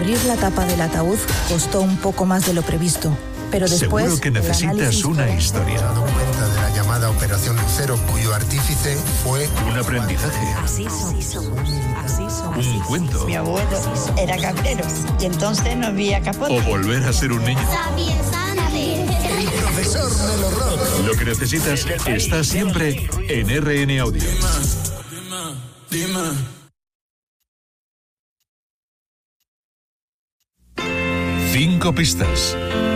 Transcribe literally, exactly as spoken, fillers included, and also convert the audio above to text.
abrir la tapa del ataúd costó un poco más de lo previsto, pero después... Seguro que necesitas una historia. Se ha dado cuenta de la llamada Operación Lucero, cuyo artífice fue... Un aprendizaje. Así somos. Así somos. Un cuento. Mi abuelo era cabrero y entonces no había capote. O volver a ser un niño. El profesor Melo Rock. Lo que necesitas está siempre en R N Audio. Cinco pistas.